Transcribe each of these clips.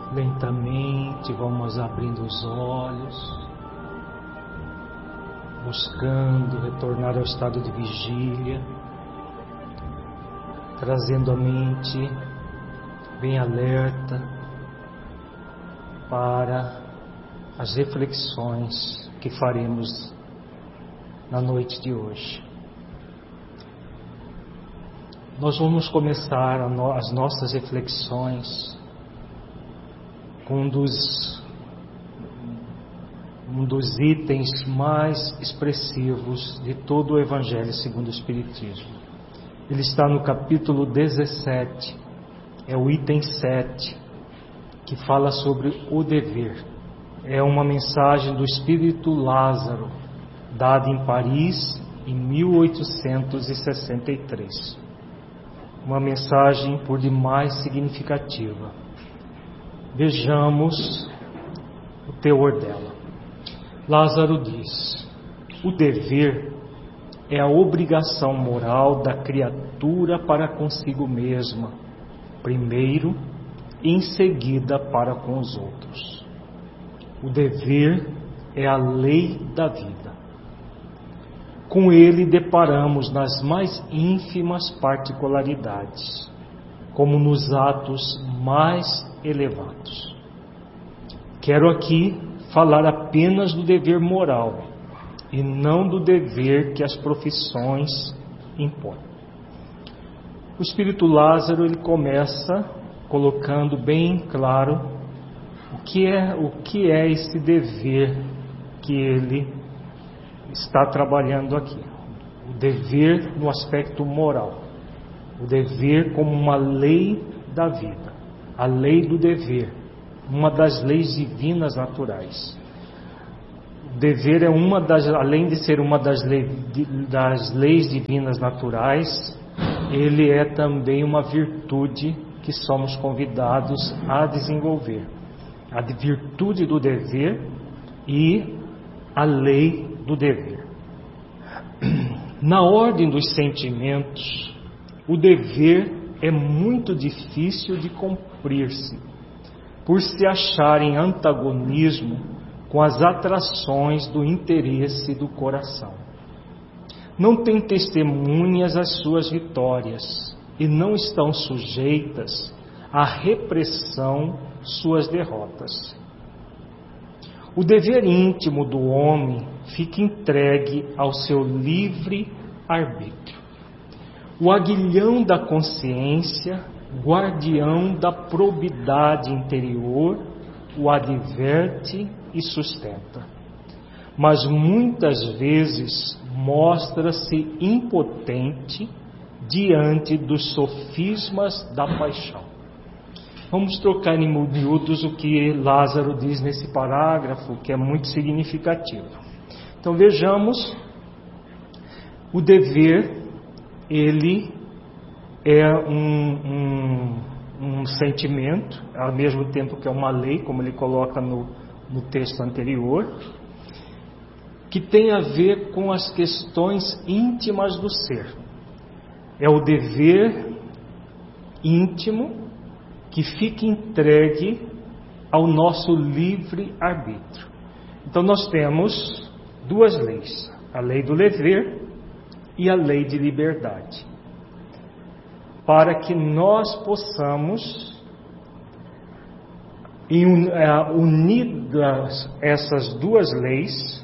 Lentamente vamos abrindo os olhos, buscando retornar ao estado de vigília, trazendo a mente bem alerta para as reflexões que faremos na noite de hoje. Nós vamos começar as nossas reflexões com um dos itens mais expressivos de todo o Evangelho segundo o Espiritismo. Ele está no capítulo 17, é o item 7, que fala sobre o dever. É uma mensagem do Espírito Lázaro, dada em Paris em 1863. Uma mensagem por demais significativa. Vejamos o teor dela. Lázaro diz: o dever é a obrigação moral da criatura para consigo mesma, primeiro, e em seguida para com os outros. O dever é a lei da vida. Com ele deparamos nas mais ínfimas particularidades, como nos atos mais elevados. Quero aqui falar apenas do dever moral e não do dever que as profissões impõem. O Espírito Lázaro, ele começa colocando bem claro o que é esse dever que ele está trabalhando aqui. O dever no aspecto moral. O dever como uma lei da vida. A lei do dever. Uma das leis divinas naturais. O dever é além de ser uma das leis divinas naturais, ele é também uma virtude que somos convidados a desenvolver. A virtude do dever e a lei do dever. Na ordem dos sentimentos, o dever é muito difícil de cumprir-se, por se achar em antagonismo com as atrações do interesse do coração. Não tem testemunhas as suas vitórias e não estão sujeitas à repressão suas derrotas. O dever íntimo do homem fica entregue ao seu livre arbítrio. O aguilhão da consciência, guardião da probidade interior, o adverte e sustenta. Mas muitas vezes mostra-se impotente diante dos sofismas da paixão. Vamos trocar em miúdos o que Lázaro diz nesse parágrafo, que é muito significativo. Então vejamos, o dever, ele é um sentimento, ao mesmo tempo que é uma lei, como ele coloca no texto anterior, que tem a ver com as questões íntimas do ser. É o dever íntimo que fica entregue ao nosso livre arbítrio. Então nós temos duas leis, a lei do dever e a lei de liberdade, para que nós possamos, unidas essas duas leis,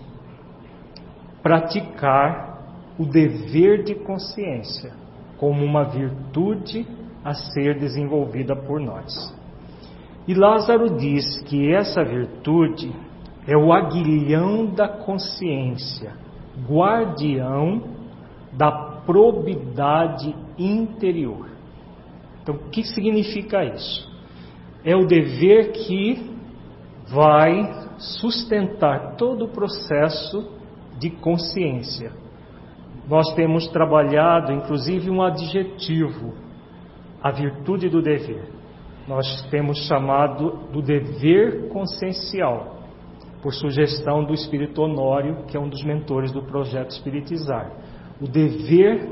praticar o dever de consciência como uma virtude a ser desenvolvida por nós. E Lázaro diz que essa virtude é o aguilhão da consciência, guardião da probidade interior. Então, o que significa isso? É o dever que vai sustentar todo o processo de consciência. Nós temos trabalhado, inclusive, um adjetivo, a virtude do dever. Nós temos chamado do dever consciencial, por sugestão do Espírito Honório, que é um dos mentores do projeto Espiritizar. O dever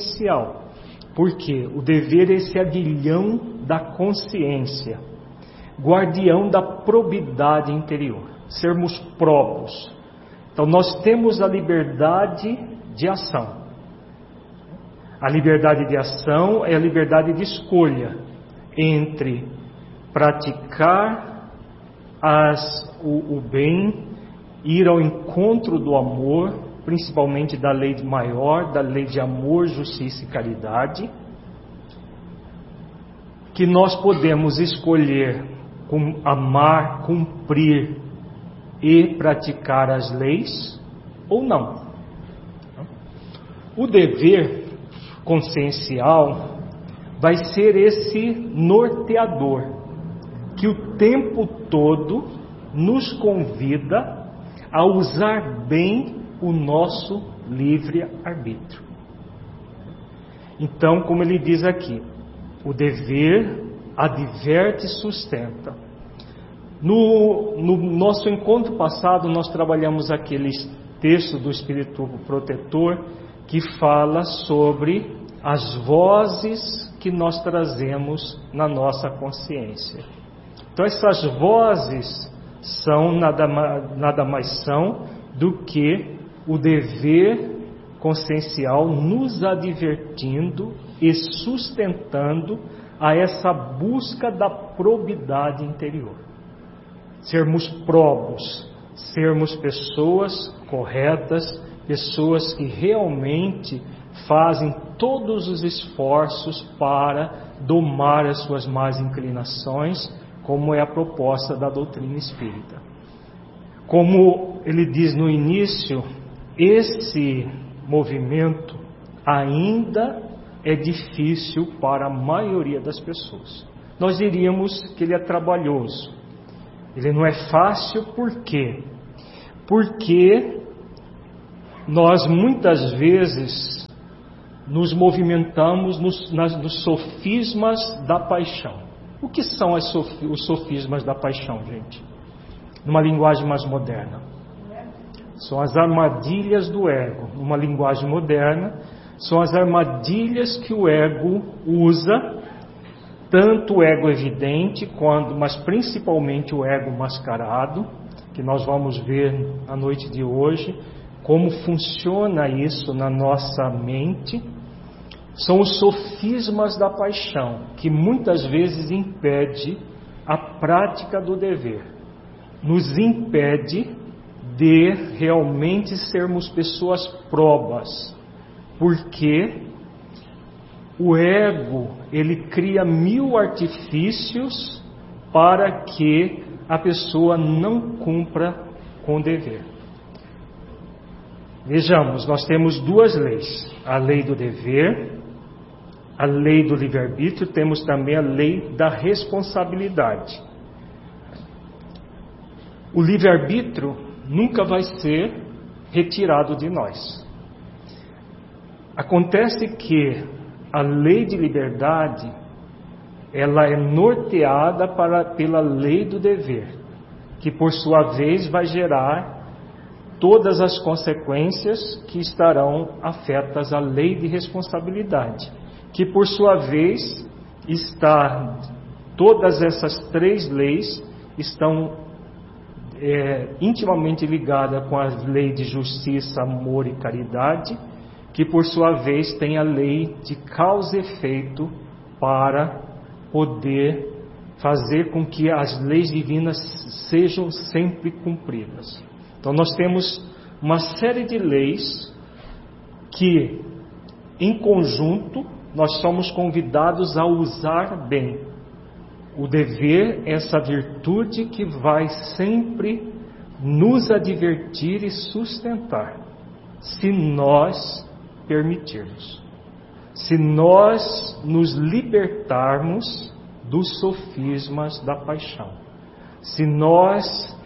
consciencial. Por quê? O dever é esse aguilhão da consciência. guardião da probidade interior, sermos próprios. Então nós temos a liberdade de ação. A liberdade de ação é a liberdade de escolha entre praticar o bem, ir ao encontro do amor, principalmente da lei maior, da lei de amor, justiça e caridade, que nós podemos escolher amar, cumprir e praticar as leis ou não. O dever consciencial vai ser esse norteador que o tempo todo nos convida a usar bem o nosso livre-arbítrio. Então, como ele diz aqui, o dever adverte e sustenta. No nosso encontro passado, nós trabalhamos aquele texto do Espírito Protetor que fala sobre as vozes que nós trazemos na nossa consciência. Então, essas vozes são nada mais são do que o dever consciencial nos advertindo e sustentando a essa busca da probidade interior. Sermos próprios, sermos pessoas corretas, pessoas que realmente fazem todos os esforços para domar as suas más inclinações, como é a proposta da doutrina espírita. Como ele diz no início, esse movimento ainda é difícil para a maioria das pessoas. Nós diríamos que ele é trabalhoso. Ele não é fácil, por quê? Porque nós muitas vezes nos movimentamos nos sofismas da paixão. O que são os sofismas da paixão, gente? Numa linguagem mais moderna. São as armadilhas do ego. Numa linguagem moderna, são as armadilhas que o ego usa, tanto o ego evidente, mas principalmente o ego mascarado, que nós vamos ver na noite de hoje, como funciona isso na nossa mente. São os sofismas da paixão, que muitas vezes impede a prática do dever, nos impede de realmente sermos pessoas próbas, porque o ego, ele cria 1000 artifícios para que a pessoa não cumpra com o dever. Vejamos, nós temos 2 leis, a lei do dever, a lei do livre-arbítrio, temos também a lei da responsabilidade. O livre-arbítrio nunca vai ser retirado de nós. Acontece que a lei de liberdade, ela é norteada pela lei do dever, que por sua vez vai gerar todas as consequências que estarão afetas à lei de responsabilidade, que por sua vez todas essas 3 leis estão intimamente ligadas com a lei de justiça, amor e caridade, que por sua vez tem a lei de causa e efeito para poder fazer com que as leis divinas sejam sempre cumpridas. Então nós temos uma série de leis que, em conjunto, nós somos convidados a usar bem. O dever é essa virtude que vai sempre nos advertir e sustentar, se nós permitirmos. Se nós nos libertarmos dos sofismas da paixão. Se nós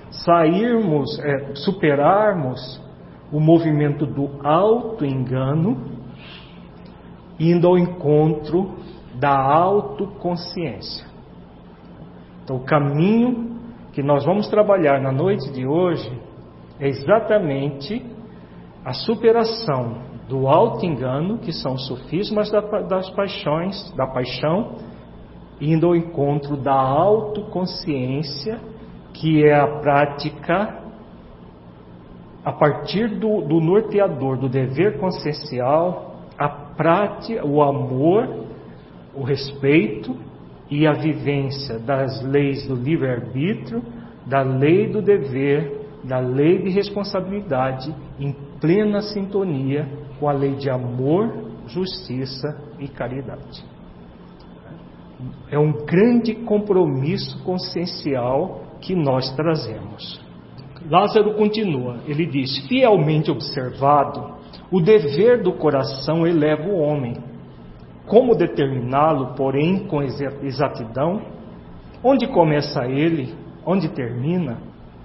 superarmos o movimento do auto-engano, indo ao encontro da autoconsciência. Então, o caminho que nós vamos trabalhar na noite de hoje é exatamente a superação do auto-engano, que são os sofismas da paixão, indo ao encontro da autoconsciência, que é a prática a partir do norteador do dever consciencial, a prática, o amor, o respeito e a vivência das leis do livre-arbítrio, da lei do dever, da lei de responsabilidade, em plena sintonia com a lei de amor, justiça e caridade. É um grande compromisso consciencial que nós trazemos. Lázaro continua, ele diz: fielmente observado, o dever do coração eleva o homem. Como determiná-lo, porém, com exatidão? Onde começa ele? Onde termina?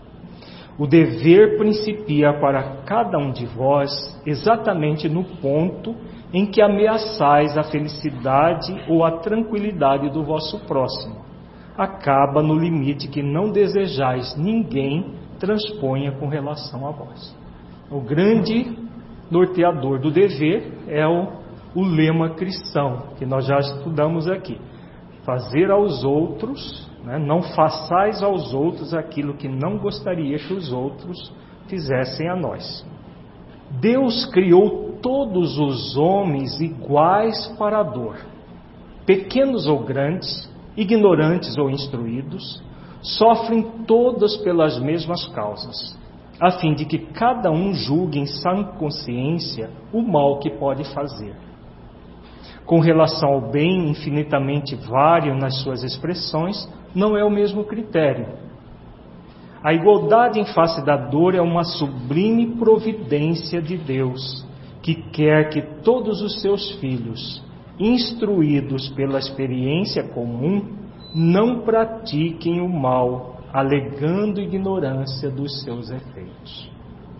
O dever principia para cada um de vós exatamente no ponto em que ameaçais a felicidade ou a tranquilidade do vosso próximo. Acaba no limite que não desejais ninguém transponha com relação a vós. O grande norteador do dever é o lema cristão, que nós já estudamos aqui. Fazer aos outros, não façais aos outros aquilo que não gostaria que os outros fizessem a nós. Deus criou todos os homens iguais para a dor, pequenos ou grandes, ignorantes ou instruídos, sofrem todos pelas mesmas causas, a fim de que cada um julgue em sã consciência o mal que pode fazer. Com relação ao bem, infinitamente vário nas suas expressões, não é o mesmo critério. A igualdade em face da dor é uma sublime providência de Deus, que quer que todos os seus filhos, instruídos pela experiência comum, não pratiquem o mal, alegando ignorância dos seus efeitos.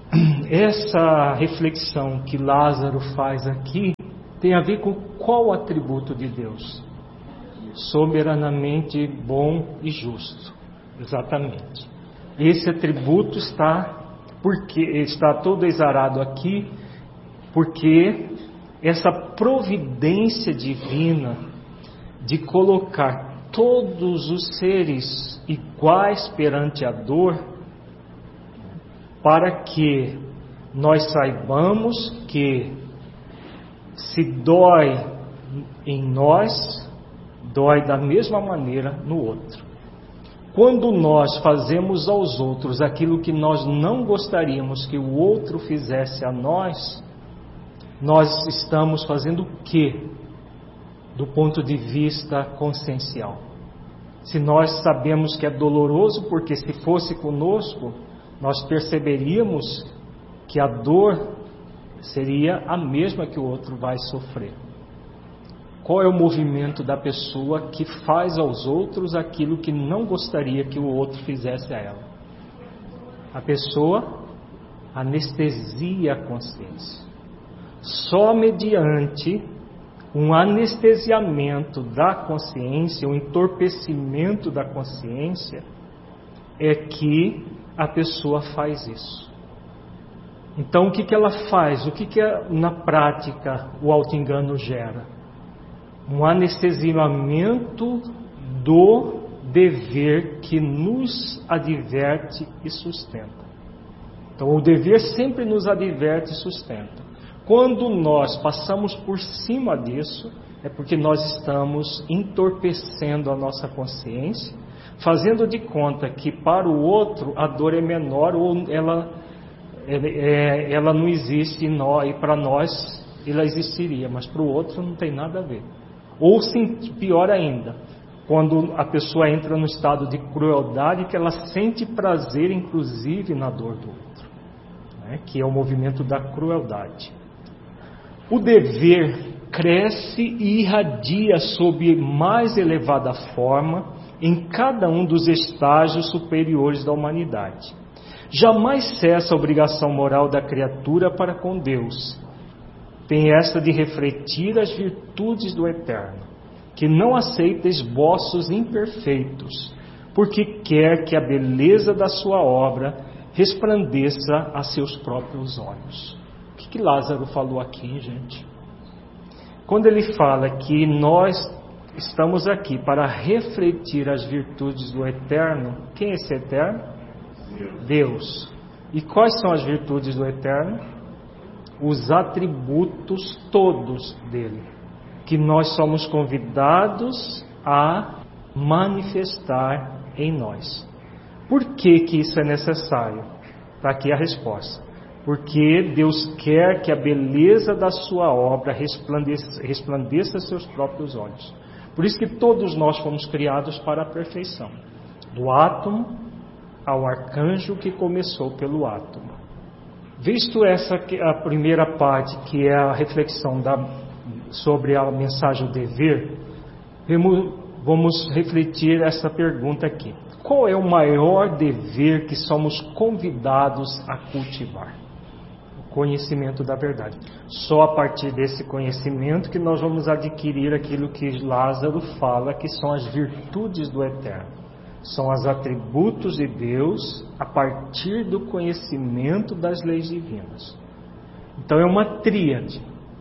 Essa reflexão que Lázaro faz aqui tem a ver com qual atributo de Deus? Soberanamente bom e justo. Exatamente. Esse atributo está todo exarado aqui, porque essa providência divina de colocar todos os seres iguais perante a dor, para que nós saibamos que se dói em nós, dói da mesma maneira no outro. Quando nós fazemos aos outros aquilo que nós não gostaríamos que o outro fizesse a nós, nós estamos fazendo o quê? Do ponto de vista consciencial. Se nós sabemos que é doloroso, porque se fosse conosco, nós perceberíamos que a dor seria a mesma que o outro vai sofrer. Qual é o movimento da pessoa que faz aos outros aquilo que não gostaria que o outro fizesse a ela? A pessoa anestesia a consciência. Só mediante um anestesiamento da consciência, um entorpecimento da consciência, é que a pessoa faz isso. Então, o que ela faz? O que na prática o auto-engano gera? Um anestesiamento do dever que nos adverte e sustenta. Então, o dever sempre nos adverte e sustenta. Quando nós passamos por cima disso, é porque nós estamos entorpecendo a nossa consciência, fazendo de conta que para o outro a dor é menor ou ela não existe e para nós ela existiria, mas para o outro não tem nada a ver. Ou sim, pior ainda, quando a pessoa entra no estado de crueldade, que ela sente prazer inclusive na dor do outro, que é o movimento da crueldade. O dever cresce e irradia sob mais elevada forma em cada um dos estágios superiores da humanidade. Jamais cessa a obrigação moral da criatura para com Deus. Tem esta de refletir as virtudes do Eterno, que não aceita esboços imperfeitos, porque quer que a beleza da sua obra resplandeça a seus próprios olhos. O que Lázaro falou aqui, gente? Quando ele fala que nós estamos aqui para refletir as virtudes do Eterno. Quem é esse Eterno? Deus. E quais são as virtudes do Eterno? Os atributos todos dele, que nós somos convidados a manifestar em nós. Por que que isso é necessário? Está aqui a resposta. Porque Deus quer que a beleza da sua obra resplandeça seus próprios olhos. Por isso que todos nós fomos criados para a perfeição. Do átomo ao arcanjo que começou pelo átomo. Visto essa a primeira parte, que é a reflexão sobre a mensagem do dever, vamos refletir essa pergunta aqui. Qual é o maior dever que somos convidados a cultivar? O conhecimento da verdade. Só a partir desse conhecimento que nós vamos adquirir aquilo que Lázaro fala, que são as virtudes do Eterno. São os atributos de Deus a partir do conhecimento das leis divinas. Então é uma tríade.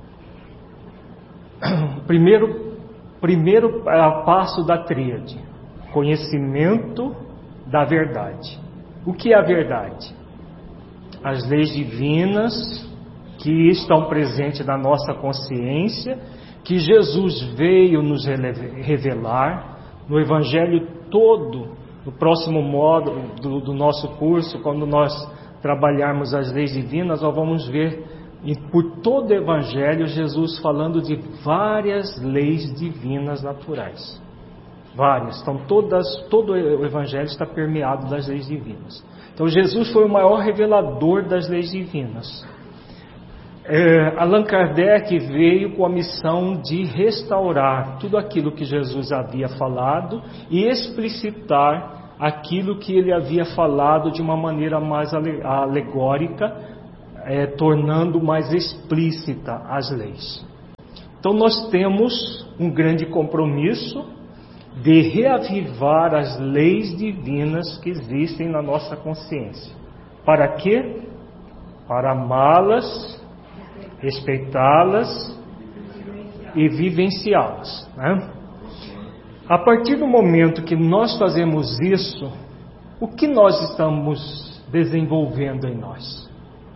Primeiro passo da tríade: conhecimento da verdade. O que é a verdade? As leis divinas que estão presentes na nossa consciência, que Jesus veio nos revelar no Evangelho todo. No próximo módulo do nosso curso, quando nós trabalharmos as leis divinas, nós vamos ver por todo o Evangelho Jesus falando de várias leis divinas naturais. Várias. Então todo o Evangelho está permeado das leis divinas. Então Jesus foi o maior revelador das leis divinas. Allan Kardec veio com a missão de restaurar tudo aquilo que Jesus havia falado e explicitar aquilo que ele havia falado de uma maneira mais alegórica, tornando mais explícita as leis. Então nós temos um grande compromisso de reavivar as leis divinas que existem na nossa consciência. Para quê? Para amá-las, respeitá-las e vivenciá-las, né? A partir do momento que nós fazemos isso, o que nós estamos desenvolvendo em nós?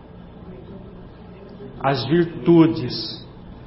As virtudes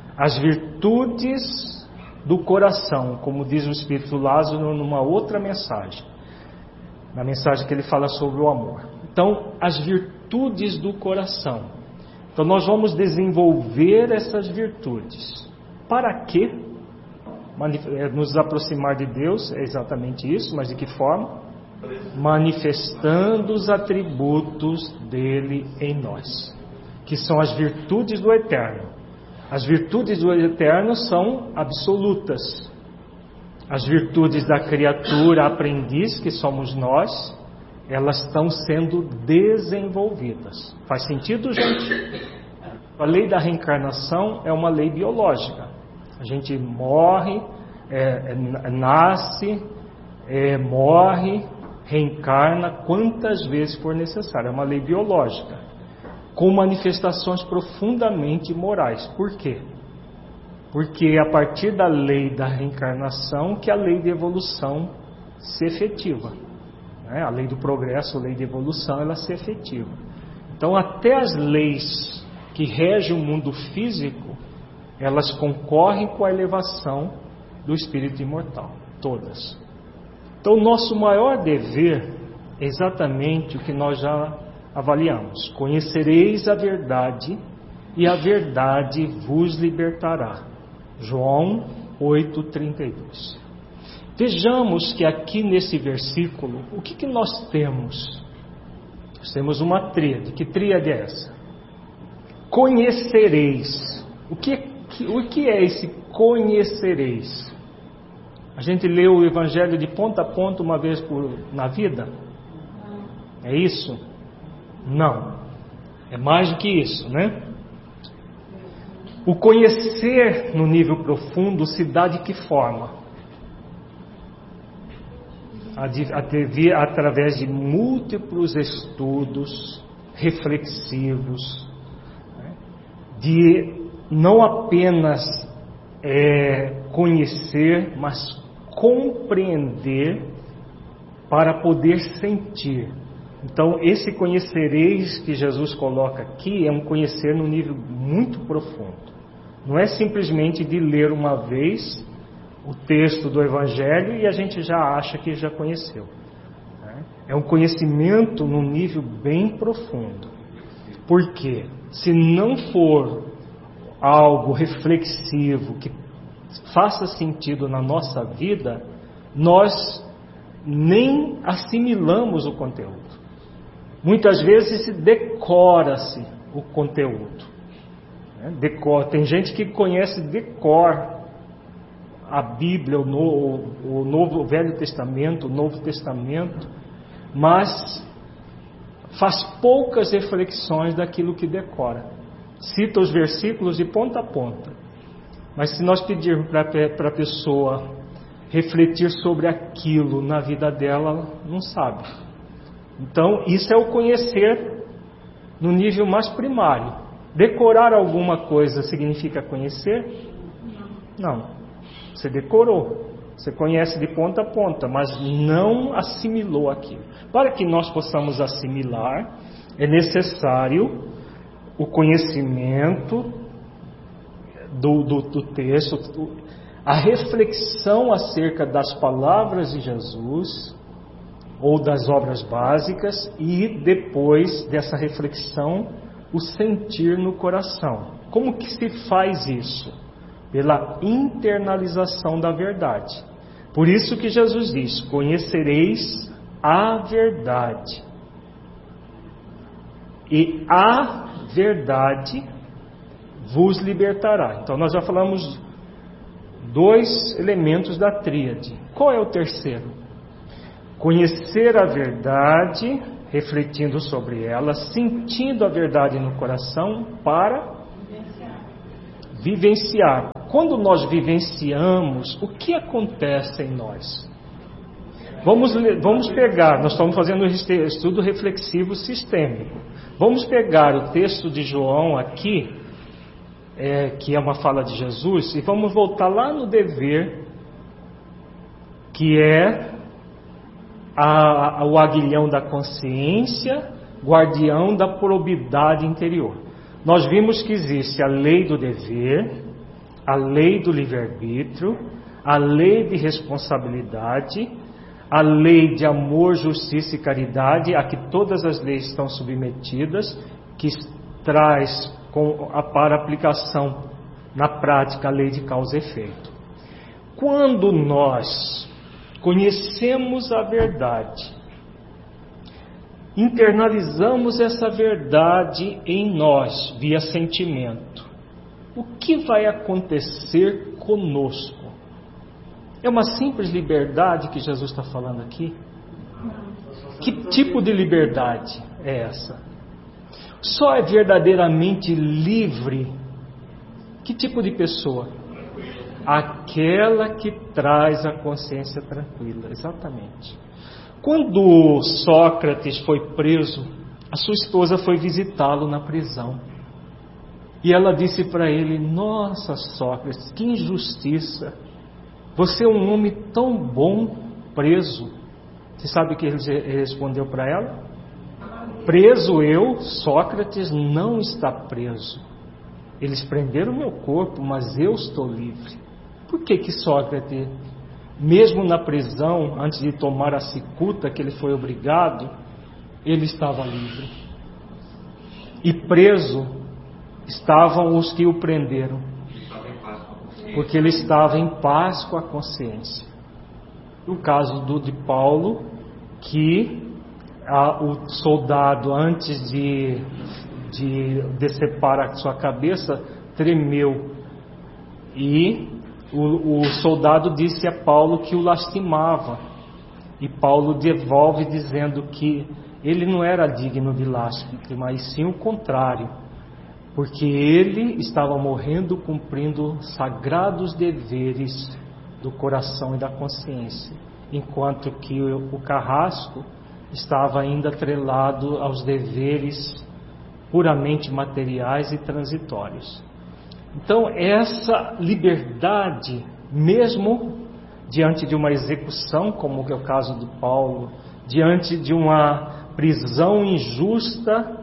do coração, como diz o Espírito Lázaro numa outra mensagem, na mensagem que ele fala sobre o amor. Então, as virtudes do coração. Então nós vamos desenvolver essas virtudes. Para quê? Nos aproximar de Deus, é exatamente isso, mas de que forma? Manifestando os atributos dele em nós, que são as virtudes do Eterno. As virtudes do Eterno são absolutas. As virtudes da criatura aprendiz, que somos nós, elas estão sendo desenvolvidas. Faz sentido, gente? A lei da reencarnação é uma lei biológica. A gente morre, nasce, morre, reencarna quantas vezes for necessário. É uma lei biológica, com manifestações profundamente morais. Por quê? Porque é a partir da lei da reencarnação que a lei de evolução se efetiva. A lei do progresso, a lei de evolução, ela se efetiva. Então, até as leis que regem o mundo físico, elas concorrem com a elevação do espírito imortal, todas. Então, o nosso maior dever é exatamente o que nós já avaliamos: conhecereis a verdade e a verdade vos libertará. João 8:32. Vejamos que aqui nesse versículo, o que nós temos? Nós temos uma tríade. Que tríade é essa? Conhecereis. O que é esse conhecereis? A gente lê o Evangelho de ponta a ponta uma vez na vida? É isso? Não. É mais do que isso, né? O conhecer no nível profundo se dá de que forma? Através de múltiplos estudos reflexivos, de não apenas conhecer, mas compreender para poder sentir. Então, esse conhecereis que Jesus coloca aqui é um conhecer no nível muito profundo. Não é simplesmente de ler uma vez o texto do Evangelho e a gente já acha que já conheceu. É um conhecimento num nível bem profundo. Porque se não for algo reflexivo que faça sentido na nossa vida, nós nem assimilamos o conteúdo. Muitas vezes decora-se o conteúdo. Tem gente que conhece a Bíblia, o Velho Testamento, o Novo Testamento, mas faz poucas reflexões daquilo que decora. Cita os versículos de ponta a ponta. Mas se nós pedirmos para a pessoa refletir sobre aquilo na vida dela, ela não sabe. Então, isso é o conhecer no nível mais primário. Decorar alguma coisa significa conhecer? Não. Você decorou. Você conhece de ponta a ponta, mas não assimilou aquilo. Para que nós possamos assimilar, é necessário o conhecimento do texto, a reflexão acerca das palavras de Jesus ou das obras básicas e depois dessa reflexão, o sentir no coração. Como que se faz isso? Pela internalização da verdade. Por isso que Jesus diz: conhecereis a verdade, e a verdade vos libertará. Então nós já falamos 2 elementos da tríade. Qual é o terceiro? Conhecer a verdade, refletindo sobre ela, sentindo a verdade no coração para vivenciar. Quando nós vivenciamos, o que acontece em nós? Vamos pegar, nós estamos fazendo um estudo reflexivo sistêmico. Vamos pegar o texto de João aqui, que é uma fala de Jesus, e vamos voltar lá no dever, que é o aguilhão da consciência, guardião da probidade interior. Nós vimos que existe a lei do dever, a lei do livre-arbítrio, a lei de responsabilidade, a lei de amor, justiça e caridade, a que todas as leis estão submetidas, que traz para aplicação na prática a lei de causa e efeito. Quando nós conhecemos a verdade, internalizamos essa verdade em nós via sentimento, o que vai acontecer conosco? É uma simples liberdade que Jesus está falando aqui? Que tipo de liberdade é essa? Só é verdadeiramente livre que tipo de pessoa? Aquela que traz a consciência tranquila, exatamente. Quando Sócrates foi preso, a sua esposa foi visitá-lo na prisão. E ela disse para ele: nossa, Sócrates, que injustiça! Você é um homem tão bom preso. Você sabe o que ele respondeu para ela? Preso eu, Sócrates, não está preso. Eles prenderam meu corpo, mas eu estou livre. Por que Sócrates, mesmo na prisão, antes de tomar a cicuta que ele foi obrigado, ele estava livre? E preso estavam os que o prenderam, porque ele estava em paz com a consciência. No caso de Paulo, que o soldado, antes de decepar a sua cabeça, tremeu, e o soldado disse a Paulo que o lastimava, e Paulo devolve dizendo que ele não era digno de lástima, mas sim o contrário, porque ele estava morrendo cumprindo sagrados deveres do coração e da consciência, enquanto que o carrasco estava ainda atrelado aos deveres puramente materiais e transitórios. Então, essa liberdade, mesmo diante de uma execução, como é o caso de Paulo, diante de uma prisão injusta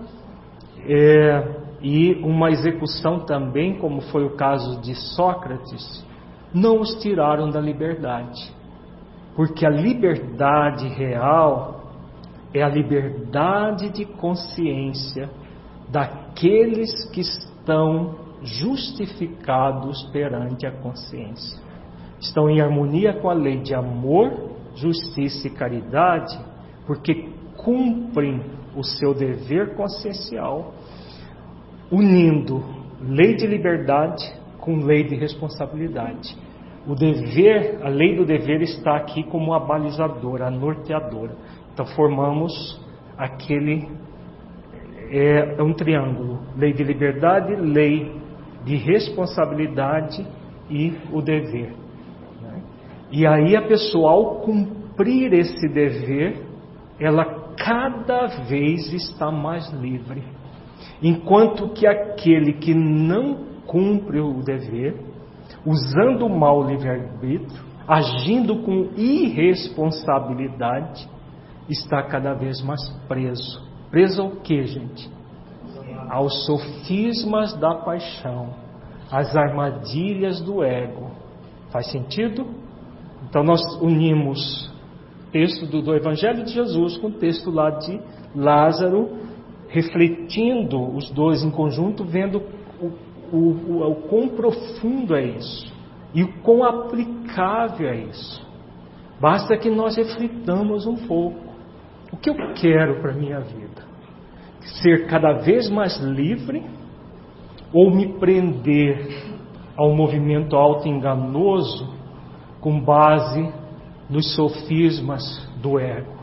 e uma execução também, como foi o caso de Sócrates, não os tiraram da liberdade. Porque a liberdade real é a liberdade de consciência daqueles que estão justificados perante a consciência. Estão em harmonia com a lei de amor, justiça e caridade, porque cumprem o seu dever consciencial, unindo lei de liberdade com lei de responsabilidade. O dever, a lei do dever está aqui como a balizadora, a norteadora. Então formamos aquele, é um triângulo: lei de liberdade, lei de responsabilidade e o dever. E aí a pessoa, ao cumprir esse dever, ela cada vez está mais livre. Enquanto que aquele que não cumpre o dever, usando mal o livre-arbítrio, agindo com irresponsabilidade, está cada vez mais preso. Preso ao quê, gente? Aos sofismas da paixão, às armadilhas do ego. Faz sentido? Então nós unimos o texto do Evangelho de Jesus com o texto lá de Lázaro, refletindo os dois em conjunto, vendo o quão profundo é isso e o quão aplicável é isso. Basta que nós reflitamos um pouco. O que eu quero para a minha vida? Ser cada vez mais livre ou me prender ao movimento auto-enganoso com base nos sofismas do ego?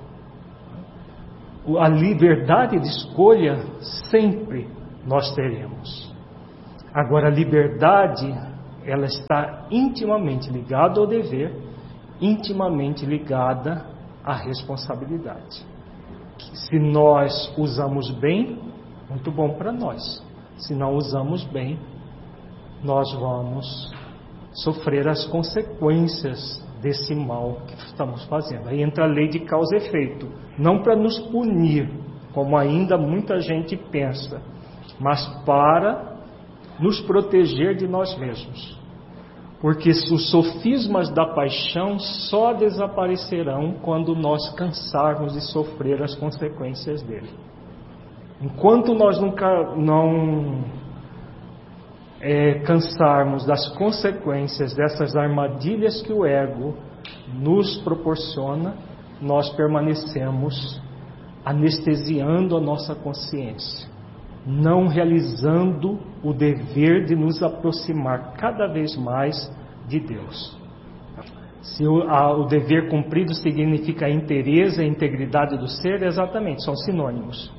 A liberdade de escolha sempre nós teremos. Agora, a liberdade, ela está intimamente ligada ao dever, intimamente ligada à responsabilidade. Se nós usamos bem, muito bom para nós. Se não usamos bem, nós vamos sofrer as consequências desse mal que estamos fazendo. Aí entra a lei de causa e efeito, não para nos punir, como ainda muita gente pensa, mas para nos proteger de nós mesmos. Porque os sofismas da paixão só desaparecerão quando nós cansarmos de sofrer as consequências dele. Enquanto nós não cansarmos das consequências dessas armadilhas que o ego nos proporciona, nós permanecemos anestesiando a nossa consciência, não realizando o dever de nos aproximar cada vez mais de Deus. Se o dever cumprido significa a inteireza e a integridade do ser, exatamente, são sinônimos.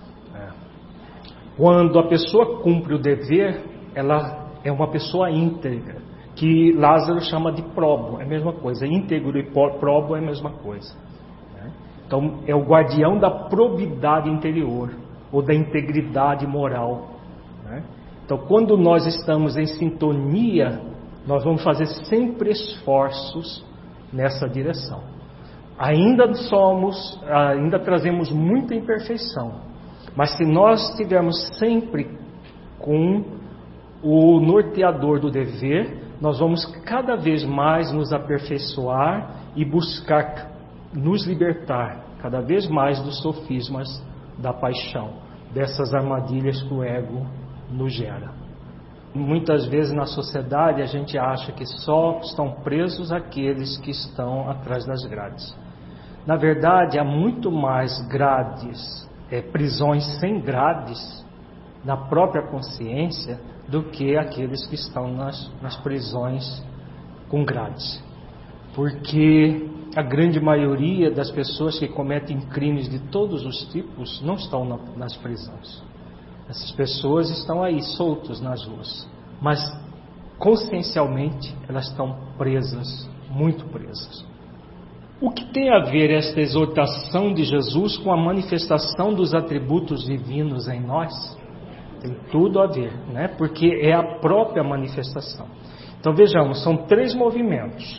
Quando a pessoa cumpre o dever, ela é uma pessoa íntegra, que Lázaro chama de probo, é a mesma coisa. Íntegro e probo é a mesma coisa. Então, é o guardião da probidade interior, ou da integridade moral. Então, quando nós estamos em sintonia, nós vamos fazer sempre esforços nessa direção. Ainda trazemos muita imperfeição, mas se nós estivermos sempre com o norteador do dever, nós vamos cada vez mais nos aperfeiçoar e buscar nos libertar cada vez mais dos sofismas da paixão, dessas armadilhas que o ego nos gera. Muitas vezes na sociedade a gente acha que só estão presos aqueles que estão atrás das grades. Na verdade, há muito mais grades, prisões sem grades na própria consciência do que aqueles que estão nas prisões com grades. Porque a grande maioria das pessoas que cometem crimes de todos os tipos não estão nas prisões. Essas pessoas estão aí soltas nas ruas, mas consciencialmente elas estão presas, muito presas. O que tem a ver esta exortação de Jesus com a manifestação dos atributos divinos em nós? Tem tudo a ver, né? Porque é a própria manifestação. Então vejamos, são 3 movimentos.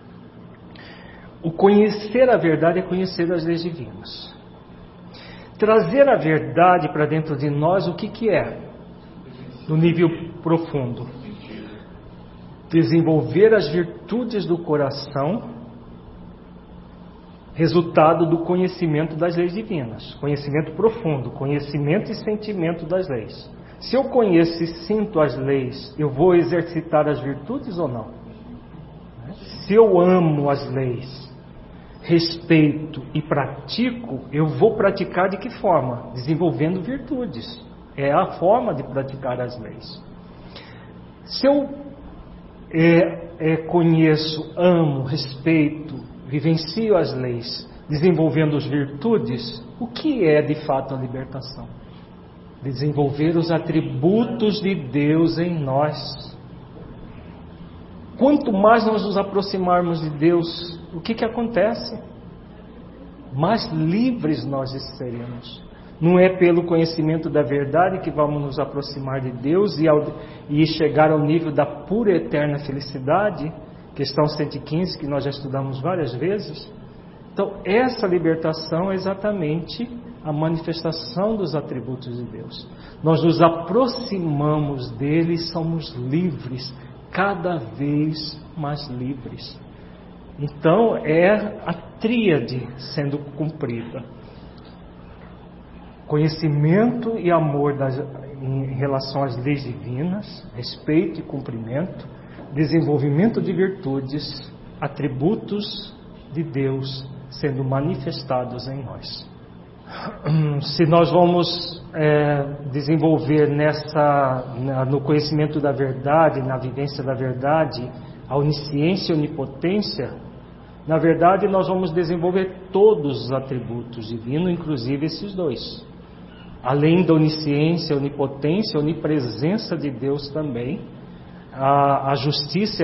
O conhecer a verdade é conhecer as leis divinas. Trazer a verdade para dentro de nós, o que é? No nível profundo. Desenvolver as virtudes do coração, resultado do conhecimento das leis divinas. Conhecimento profundo, conhecimento e sentimento das leis. Se eu conheço e sinto as leis, eu vou exercitar as virtudes ou não? Se eu amo as leis, respeito e pratico, eu vou praticar de que forma? Desenvolvendo virtudes. É a forma de praticar as leis. Se eu conheço, amo, respeito, vivencio as leis, desenvolvendo as virtudes, o que é de fato a libertação? Desenvolver os atributos de Deus em nós. Quanto mais nós nos aproximarmos de Deus, o que acontece? Mais livres nós seremos. Não é pelo conhecimento da verdade que vamos nos aproximar de Deus e chegar ao nível da pura e eterna felicidade, questão 115, que nós já estudamos várias vezes. Então, essa libertação é exatamente a manifestação dos atributos de Deus. Nós nos aproximamos dele e somos livres, cada vez mais livres. Então, é a tríade sendo cumprida. Conhecimento e amor em relação às leis divinas, respeito e cumprimento, desenvolvimento de virtudes, atributos de Deus sendo manifestados em nós. Se nós vamos desenvolver no conhecimento da verdade, na vivência da verdade, a onisciência e onipotência, na verdade nós vamos desenvolver todos os atributos divinos, inclusive esses 2. Além da onisciência, onipotência, onipresença de Deus também, a justiça